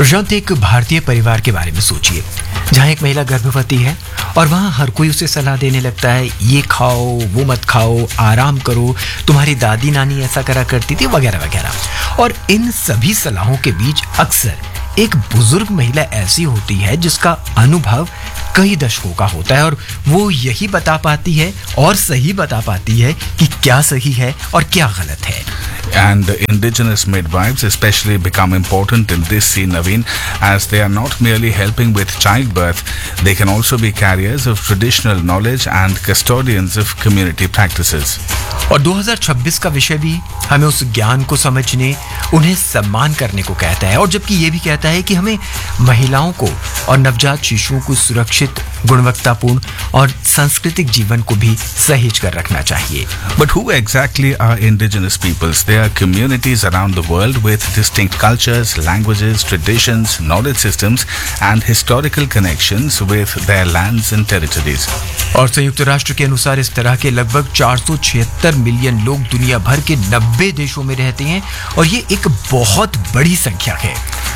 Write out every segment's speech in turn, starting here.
प्रशांत, एक भारतीय परिवार के बारे में सोचिए जहां एक महिला गर्भवती है और वहां हर कोई उसे सलाह देने लगता है, ये खाओ, वो मत खाओ, आराम करो, तुम्हारी दादी नानी ऐसा करा करती थी, वगैरह वगैरह। और इन सभी सलाहों के बीच अक्सर एक बुजुर्ग महिला ऐसी होती है जिसका अनुभव कई दशकों का होता है और वो यही बता पाती है और सही बता पाती है कि क्या सही है और क्या गलत है। And the indigenous midwives especially become important in this scene, Naveen, as they are not merely helping with childbirth, they can also be carriers of traditional knowledge and custodians of community practices. और 2026 का विषय भी हमें उस ज्ञान को समझने, उन्हें सम्मान करने को कहता है, और जबकि ये भी कहता है कि हमें महिलाओं को और नवजात शिशुओं को सुरक्षित, गुणवत्तापूर्ण और सांस्कृतिक जीवन को भी सहेज कर रखना चाहिए। But who exactly are indigenous peoples? They are communities around the world with distinct cultures, languages, traditions, knowledge systems and historical connections with their lands and territories. और संयुक्त राष्ट्र के अनुसार इस तरह के लगभग 476 मिलियन लोग दुनिया भर के 90 देशों में रहते हैं और ये एक बहुत बड़ी संख्या है।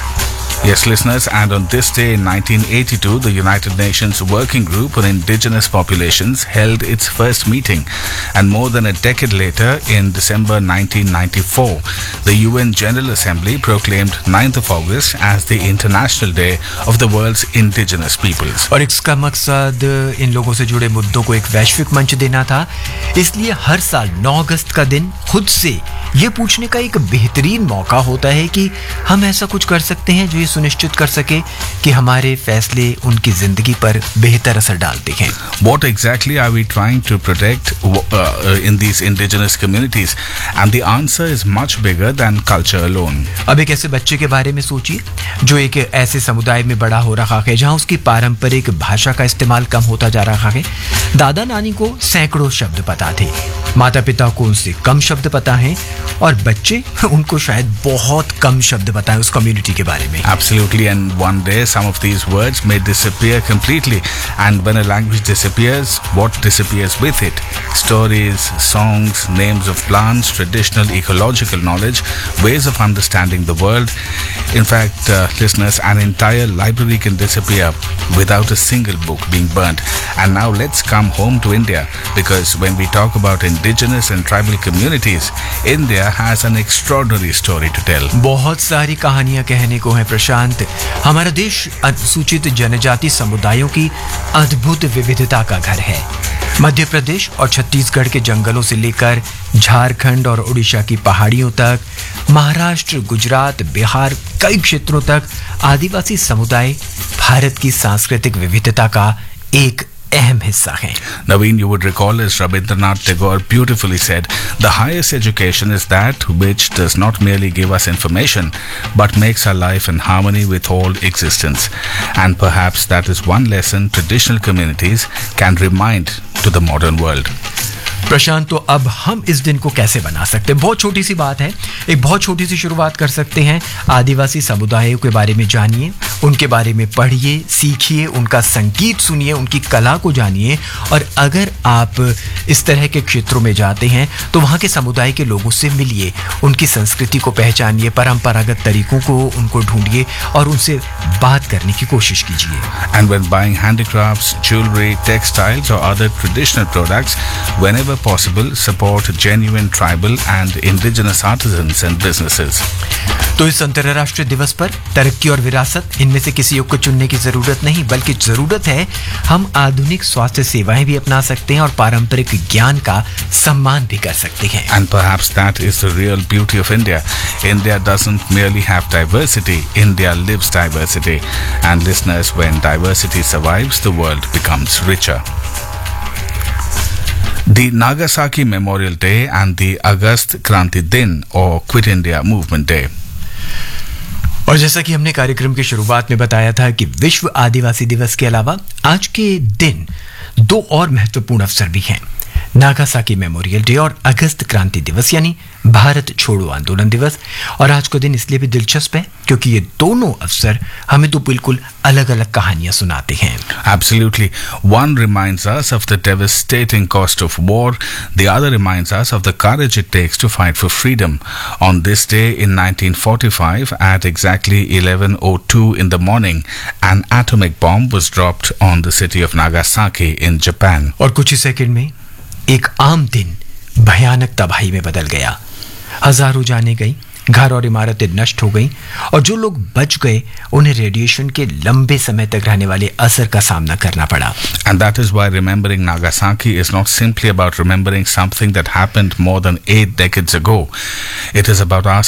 Yes, listeners, and on this day in 1982, the United Nations Working Group on Indigenous Populations held its first meeting. And more than a decade later, in December 1994, the UN General Assembly proclaimed 9th of August as the International Day of the World's Indigenous Peoples. और इसका मकसद इन लोगों से जुड़े मुद्दों को एक वैश्विक मंच देना था। इसलिए हर साल 9 अगस्त का दिन खुद से ये पूछने का एक बेहतरीन मौका होता है कि हम ऐसा कुछ कर सकते हैं जो ये सुनिश्चित कर सके कि हमारे फैसले उनकी जिंदगी पर बेहतर असर डालते हैं। What exactly are we trying to protect in these indigenous communities? And the answer is much bigger than culture alone. अब एक ऐसे बच्चे के बारे में सोचिए जो एक ऐसे समुदाय में बड़ा हो रहा है जहां उसकी पारंपरिक भाषा का इस्तेमाल कम होता जा रहा है। दादा नानी को सैकड़ों शब्द पता थे, माता पिता को उनसे कम शब्द पता हैं और बच्चे उनको शायद बहुत कम शब्द पता है उस कम्युनिटी के बारे में। Absolutely, and one day some of these words may disappear completely, and when a language disappears, what disappears with it? Stories, songs, names of plants, traditional ecological knowledge, ways of understanding the world. In fact, listeners, an entire library can disappear without a single book being burnt. And now let's come home to India, because when we talk about indigenous and tribal communities, India has an extraordinary story to tell. बहुत सारी कहानियां कहने को हैं प्रशांत। हमारा देश अनुसूचित जनजाति समुदायों की अद्भुत विविधता का घर है। मध्य प्रदेश और छत्तीसगढ़ के जंगलों से लेकर झारखंड और उड़ीसा की पहाड़ियों तक, महाराष्ट्र, गुजरात, बिहार, कई क्षेत्रों तक आदिवासी समुदाय भारत की सांस्कृतिक विविधता का एक अहम हिस्सा है। Naveen, you would recall, as Rabindranath Tagore beautifully said, the highest education is that which does not merely give us information, but makes our life in harmony with all existence. And perhaps that is one lesson traditional communities can remind to the modern world. प्रशांत, तो अब हम इस दिन को कैसे बना सकते हैं? बहुत छोटी सी बात है, एक बहुत छोटी सी शुरुआत कर सकते हैं। आदिवासी समुदायों के बारे में जानिए, उनके बारे में पढ़िए, सीखिए, उनका संगीत सुनिए, उनकी कला को जानिए। और अगर आप इस तरह के क्षेत्रों में जाते हैं तो वहाँ के समुदाय के लोगों से मिलिए, उनकी संस्कृति को पहचानिए, परंपरागत तरीकों को उनको ढूंढिए और उनसे बात करने की कोशिश कीजिए। And when buying handicrafts, jewelry, textiles or other traditional products, whenever possible, support genuine tribal and indigenous artisans and businesses. तो इस अंतर्राष्ट्रीय दिवस पर तरक्की और विरासत, इनमें से किसी एक को चुनने की जरूरत नहीं, बल्कि जरूरत है हम आधुनिक स्वास्थ्य सेवाएं भी अपना सकते हैं और पारंपरिक ज्ञान का सम्मान भी कर सकते हैं। And perhaps that is the real beauty of India. India doesn't merely have diversity, India lives diversity. And listeners, when diversity survives, the world becomes richer. The Nagasaki Memorial Day and the August Kranti Din or Quit India Movement Day. और जैसा कि हमने कार्यक्रम की शुरुआत में बताया था कि विश्व आदिवासी दिवस के अलावा आज के दिन 2 और महत्वपूर्ण अवसर भी हैं। नागासाकी मेमोरियल डे और अगस्त क्रांति दिवस यानी भारत छोड़ो आंदोलन दिवस। और आज का दिन इसलिए भी दिलचस्प है क्योंकि ये दोनों अवसर हमें तो बिल्कुल अलग अलग कहानियां सुनाते हैं। Absolutely. One reminds us of the devastating cost of war. The other reminds us of the courage it takes to fight for freedom. On this day in 1945, at exactly 11:02 in the morning, an atomic bomb was dropped on the city of Nagasaki in Japan. और कुछ ही second में एक आम दिन भयानक तबाही में बदल गया। हजारों जानें गई, घर और इमारतें नष्ट हो गईं, और जो लोग बच गए उन्हें रेडिएशन के लंबे समय तक रहने वाले असर का सामना करना पड़ा। And that is why remembering Nagasaki is not simply about remembering something that happened more than 8 decades ago. It is about asking